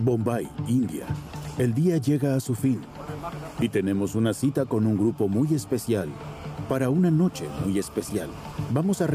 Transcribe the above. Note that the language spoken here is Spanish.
Bombay, India. El día llega a su fin y tenemos una cita con un grupo muy especial para una noche muy especial. Vamos a